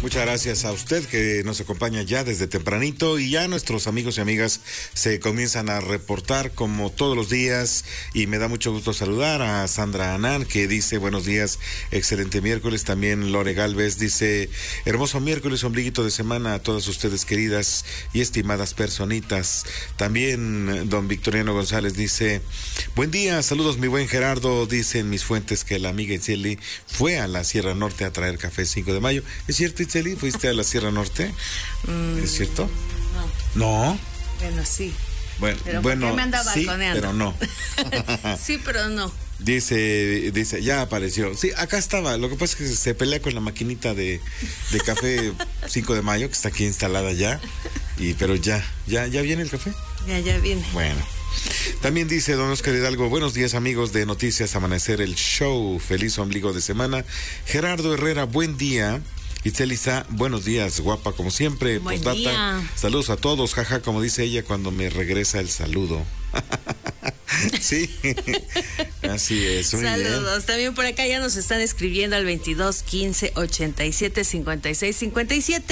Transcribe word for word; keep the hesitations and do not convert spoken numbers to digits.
Muchas gracias a usted que nos acompaña ya desde tempranito y ya nuestros amigos y amigas se comienzan a reportar como todos los días y me da mucho gusto saludar a Sandra Anán que dice buenos días, excelente miércoles. También Lore Galvez dice hermoso miércoles, ombliguito de semana a todas ustedes queridas y estimadas personitas. También don Victoriano González dice buen día, saludos mi buen Gerardo. Dicen mis fuentes que la amiga Itzeli fue a la Sierra Norte a traer café cinco de mayo. ¿Es cierto, Itzeli? ¿Fuiste a la Sierra Norte? Mm, ¿Es cierto? No. ¿No? Bueno, sí. Bueno, pero bueno me anda sí, balconeando. pero no. Sí, pero no. Dice, dice, ya apareció. Sí, acá estaba. Lo que pasa es que se pelea con la maquinita de, de café cinco de mayo, que está aquí instalada ya. Y, pero ya, ya, ya viene el café. Ya, ya viene. Bueno. También dice don Oscar Hidalgo, buenos días amigos de Noticias Amanecer, el show, feliz ombligo de semana. Gerardo Herrera, buen día. Itzeli Sá, buenos días, guapa como siempre. Buen Postdata, día. saludos a todos, jaja, como dice ella cuando me regresa el saludo. Sí, así es. Muy Saludos. bien. También por acá ya nos están escribiendo al veintidós quince ochenta y siete cincuenta y seis cincuenta y siete.